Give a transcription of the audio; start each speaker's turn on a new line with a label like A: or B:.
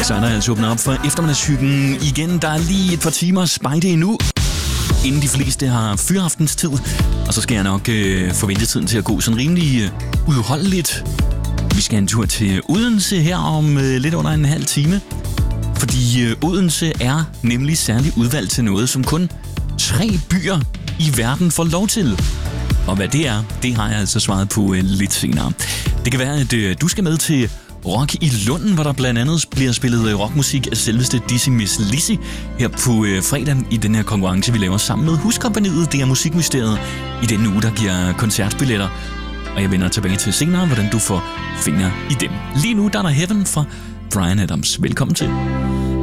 A: Så er der altså åbnet op for eftermiddagshyggen igen. Der er lige et par timer spejde endnu, inden de fleste har fyraftenstid. Og så skal jeg nok få ventetiden til at gå sådan rimelig udholdeligt. Vi skal en tur til Odense her om lidt under en halv time. Fordi Odense er nemlig særligt udvalgt til noget, som kun 3 byer i verden får lov til. Og hvad det er, det har jeg altså svaret på lidt senere. Det kan være, at du skal med til Rock i Lunden, hvor der blandt andet bliver spillet rockmusik af selveste Dizzy Miss Lizzy her på fredag i den her konkurrence, vi laver sammen med Huskompagniet. Det er Musikmysteriet i denne uge, der giver koncertbilletter. Og jeg vender tilbage til senere, hvordan du får fingre i dem. Lige nu der er der Heaven fra Bryan Adams. Velkommen til.